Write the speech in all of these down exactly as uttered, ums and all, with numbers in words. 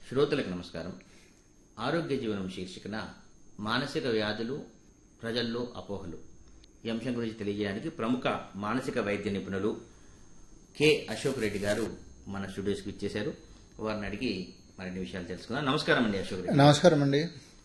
శ్రోతలకు నమస్కారం. ఆరోగ్య జీవనం శీర్షికన మానసిక వ్యాధులు ప్రజల్లో అపోహలు ఈ అంశం గురించి తెలియజేయడానికి ప్రముఖ మానసిక వైద్య నిపుణులు కె అశోక్ రెడ్డి గారు మన స్టూడియోస్కి ఇచ్చేశారు. వారిని అడిగి మరిన్ని విషయాలు తెలుసుకుందాం. నమస్కారం అండి అశోక్ రెడ్డి. నమస్కారం అండి.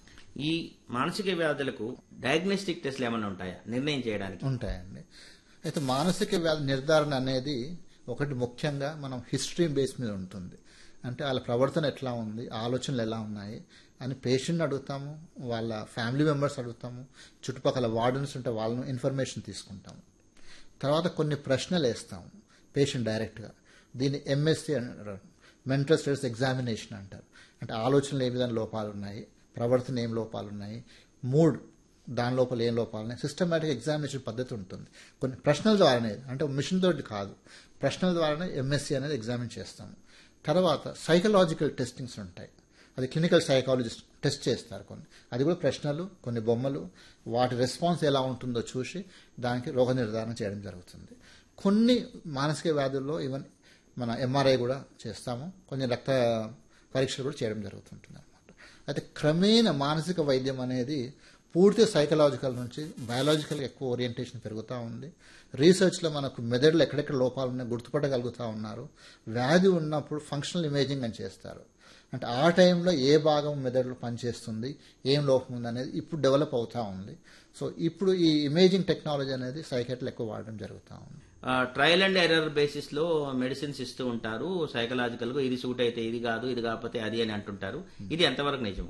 ఈ మానసిక వ్యాధులకు డయాగ్నోస్టిక్ టెస్ట్లు ఏమైనా ఉంటాయా నిర్ణయం చేయడానికి? ఉంటాయండి. అయితే మానసిక వ్యాధి నిర్ధారణ అనేది ఒకటి ముఖ్యంగా మనం హిస్టరీ బేస్ మీద ఉంటుంది. అంటే వాళ్ళ ప్రవర్తన ఎట్లా ఉంది, ఆలోచనలు ఎలా ఉన్నాయి అని పేషెంట్ని అడుగుతాము, వాళ్ళ ఫ్యామిలీ మెంబర్స్ అడుగుతాము, చుట్టుపక్కల వార్డెన్స్ ఉంటే వాళ్ళను ఇన్ఫర్మేషన్ తీసుకుంటాము. తర్వాత కొన్ని ప్రశ్నలు వేస్తాము పేషెంట్ డైరెక్ట్గా. దీన్ని ఎంఎస్సి అంటారు, మెంటల్ స్టేటస్ ఎగ్జామినేషన్ అంటారు. అంటే ఆలోచనలు ఏ విధంగా లోపాలు ఉన్నాయి, ప్రవర్తన ఏం లోపాలు ఉన్నాయి, మూడ్ దాని లోపల ఏం లోపాలు ఉన్నాయి, సిస్టమేటిక్ ఎగ్జామినేషన్ పద్ధతి ఉంటుంది. కొన్ని ప్రశ్నల ద్వారానే, అంటే మిషన్ తోటి కాదు, ప్రశ్నల ద్వారానే ఎంఎస్సి అనేది ఎగ్జామిన్ చేస్తాము. తర్వాత సైకలాజికల్ టెస్టింగ్స్ ఉంటాయి. అది క్లినికల్ సైకాలజిస్ట్ టెస్ట్ చేస్తారు కొన్ని. అది కూడా ప్రశ్నలు, కొన్ని బొమ్మలు, వాటి రెస్పాన్స్ ఎలా ఉంటుందో చూసి దానికి రోగ నిర్ధారణ చేయడం జరుగుతుంది. కొన్ని మానసిక వ్యాధుల్లో ఈవెన్ మన ఎంఆర్ఐ కూడా చేస్తాము, కొన్ని రక్త పరీక్షలు కూడా చేయడం జరుగుతుంటుంది అనమాట. అయితే క్రమేణ మానసిక వైద్యం అనేది పూర్తి సైకలాజికల్ నుంచి బయాలజికల్గా ఎక్కువ ఓరియంటేషన్ పెరుగుతూ ఉంది. రీసెర్చ్లో మనకు మెదడులో ఎక్కడెక్కడ లోపాలు ఉన్నాయి గుర్తుపట్టగలుగుతూ ఉన్నారు. వ్యాధి ఉన్నప్పుడు ఫంక్షనల్ ఇమేజింగ్ అని చేస్తారు. అంటే ఆ టైంలో ఏ భాగం మెదడులో పనిచేస్తుంది, ఏం లోపం ఉంది అనేది ఇప్పుడు డెవలప్ అవుతూ ఉంది. సో ఇప్పుడు ఈ ఇమేజింగ్ టెక్నాలజీ అనేది సైకియాట్రిస్టులు ఎక్కువ వాడడం జరుగుతూ ఉంది. ట్రయల్ అండ్ ఎర్రర్ బేసిస్ లో మెడిసిన్స్ ఇస్తూ ఉంటారు. సైకలాజికల్ గా ఇది సూట్ అయితే ఇది కాదు, ఇది కాకపోతే అది అని అంటుంటారు. ఇది ఎంతవరకు నిజము?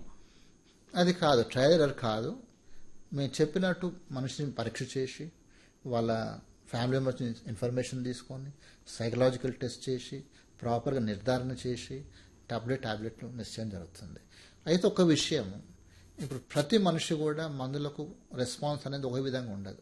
అది కాదు, ట్రయల్ ఎర్రర్ కాదు. మేము చెప్పినట్టు మనిషిని పరీక్ష చేసి వాళ్ళ ఫ్యామిలీ మెంబర్స్ ఇన్ఫర్మేషన్ తీసుకొని సైకలాజికల్ టెస్ట్ చేసి ప్రాపర్గా నిర్ధారణ చేసి టాబ్లెట్ టాబ్లెట్లు నిశ్చయం జరుగుతుంది. అయితే ఒక విషయం, ఇప్పుడు ప్రతి మనిషి కూడా మందులకు రెస్పాన్స్ అనేది ఒక విధంగా ఉండదు.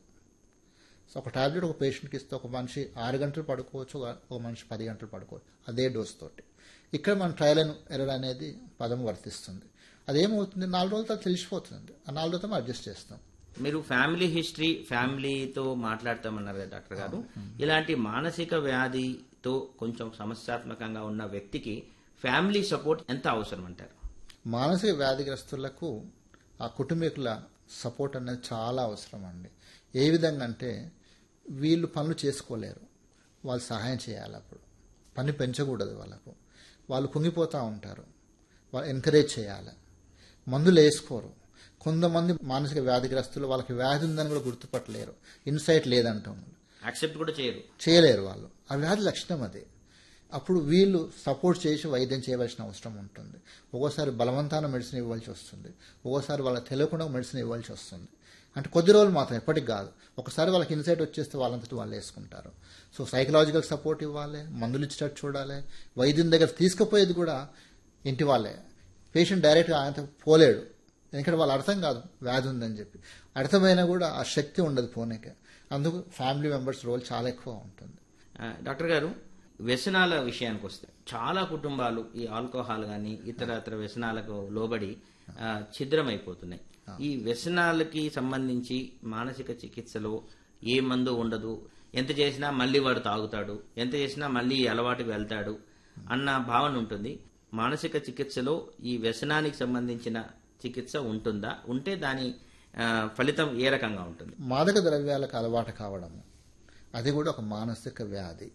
సో ఒక టాబ్లెట్ ఒక పేషెంట్కి ఇస్తే ఒక మనిషి ఆరు గంటలు పడుకోవచ్చు, ఒక మనిషి పది గంటలు పడుకోవచ్చు అదే డోస్ తోటి. ఇక్కడ మన ట్రయల్ అండ్ ఎర్రర్ అనేది పదం వర్తిస్తుంది. అదేమవుతుంది, నాలుగు రోజుల తర్వాత తెలిసిపోతుంది. ఆ నాలుగు రోజులతో అడ్జస్ట్ చేస్తాం. మీరు ఫ్యామిలీ హిస్టరీ ఫ్యామిలీతో మాట్లాడతామన్నారు కదా డాక్టర్ గారు. ఇలాంటి మానసిక వ్యాధితో కొంచెం సమస్యాత్మకంగా ఉన్న వ్యక్తికి ఫ్యామిలీ సపోర్ట్ ఎంత అవసరం అంటారు? మానసిక వ్యాధిగ్రస్తులకు ఆ కుటుంబీకుల సపోర్ట్ అనేది చాలా అవసరం అండి. ఏ విధంగా అంటే వీళ్ళు పనులు చేసుకోలేరు, వాళ్ళు సహాయం చేయాలి. అప్పుడు పని పెంచకూడదు వాళ్ళకు. వాళ్ళు కుంగిపోతూ ఉంటారు, వాళ్ళు ఎంకరేజ్ చేయాలి. మందులు వేసుకోరు. కొంతమంది మానసిక వ్యాధిగ్రస్తులు వాళ్ళకి వ్యాధి ఉందని కూడా గుర్తుపట్టలేరు, ఇన్సైట్ లేదంటాం, యాక్సెప్ట్ కూడా చేయరు చేయలేరు వాళ్ళు. ఆ వ్యాధి లక్షణం అది. అప్పుడు వీళ్ళు సపోర్ట్ చేసి వైద్యం చేయవలసిన అవసరం ఉంటుంది. ఒక్కోసారి బలవంతాన మెడిసిన్ ఇవ్వాల్సి వస్తుంది, ఒక్కోసారి వాళ్ళకి తెలియకుండా మెడిసిన్ ఇవ్వాల్సి వస్తుంది. అంటే కొద్ది రోజులు మాత్రం, ఎప్పటికి కాదు. ఒకసారి వాళ్ళకి ఇన్సైట్ వచ్చేస్తే వాళ్ళంతటి వాళ్ళు వేసుకుంటారు. సో సైకలాజికల్ సపోర్ట్ ఇవ్వాలి, మందులు ఇచ్చేటట్టు చూడాలి. వైద్యం దగ్గర తీసుకుపోయేది కూడా ఇంటి వాళ్ళే. పేషెంట్ డైరెక్ట్గా ఆయన పోలేడు, ఎందుకంటే వాళ్ళు అర్థం కాదు వ్యాధి ఉందని చెప్పి. అర్థమైనా కూడా ఆ శక్తి ఉండదు పోనీకే. అందుకు ఫ్యామిలీ మెంబర్స్ రోల్ చాలా ఎక్కువ ఉంటుంది. డాక్టర్ గారు, వ్యసనాల విషయానికి వస్తే చాలా కుటుంబాలు ఈ ఆల్కహాల్ కానీ ఇతర ఇతర వ్యసనాలకు లోబడి ఛిద్రమైపోతున్నాయి. ఈ వ్యసనాలకి సంబంధించి మానసిక చికిత్సలో ఏ మందు ఉండదు, ఎంత చేసినా మళ్ళీ వాడు తాగుతాడు, ఎంత చేసినా మళ్ళీ అలవాటుకు వెళ్తాడు అన్న భావన ఉంటుంది. మానసిక చికిత్సలో ఈ వ్యసనానికి సంబంధించిన చికిత్స ఉంటుందా? ఉంటే దాని ఫలితం ఏ రకంగా ఉంటుంది? మాదక ద్రవ్యాలకు అలవాటు కావడము అది కూడా ఒక మానసిక వ్యాధి.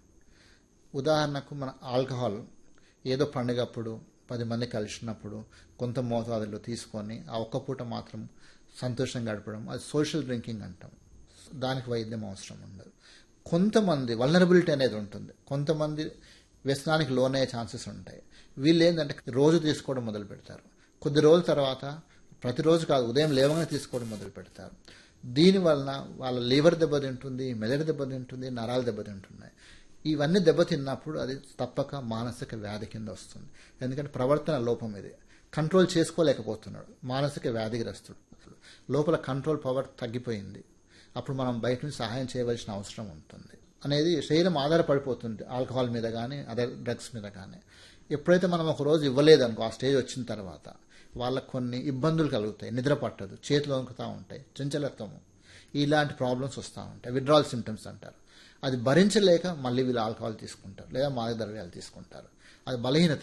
ఉదాహరణకు మన ఆల్కహాల్ ఏదో పండుగప్పుడు పది మంది కలిసినప్పుడు కొంత మోతాదులో తీసుకొని ఆ ఒక్క పూట మాత్రం సంతోషంగా గడపడం, అది సోషల్ డ్రింకింగ్ అంటాం. దానికి వైద్యం అవసరం ఉండదు. కొంతమంది వల్నరబిలిటీ అనేది ఉంటుంది, కొంతమంది వ్యసనానికి లోనయ్యే ఛాన్సెస్ ఉంటాయి. వీళ్ళు ఏంటంటే రోజు తీసుకోవడం మొదలు పెడతారు, కొద్ది రోజుల తర్వాత ప్రతిరోజు కాదు ఉదయం లేవగానే తీసుకోవడం మొదలు పెడతారు. దీనివలన వాళ్ళ లివర్ దెబ్బతింటుంది, మెదడు దెబ్బతింటుంది, నరాలు దెబ్బతింటున్నాయి. ఇవన్నీ దెబ్బతిన్నప్పుడు అది తప్పక మానసిక వ్యాధి కింద వస్తుంది. ఎందుకంటే ప్రవర్తన లోపం ఇది, కంట్రోల్ చేసుకోలేకపోతున్నాడు మానసిక వ్యాధిగ్రస్తుడు. లోపల కంట్రోల్ పవర్ తగ్గిపోయింది. అప్పుడు మనం బయట నుంచి సహాయం చేయవలసిన అవసరం ఉంటుంది అనేది శరీరం ఆధారపడిపోతుంది ఆల్కహాల్ మీద కానీ అదర్ డ్రగ్స్ మీద కానీ. ఎప్పుడైతే మనం ఒక రోజు ఇవ్వలేదనుకో, ఆ స్టేజ్ వచ్చిన తర్వాత వాళ్ళకు కొన్ని ఇబ్బందులు కలుగుతాయి, నిద్ర పట్టదు, చేతులు వణుకుతూ ఉంటాయి, చంచలత్వము, ఇలాంటి ప్రాబ్లమ్స్ వస్తూ ఉంటాయి. విత్డ్రాల్ సిమ్టమ్స్ అంటారు. అది భరించలేక మళ్ళీ వీళ్ళు ఆల్కహాల్ తీసుకుంటారు లేదా మాదక ద్రవ్యాలు తీసుకుంటారు. అది బలహీనత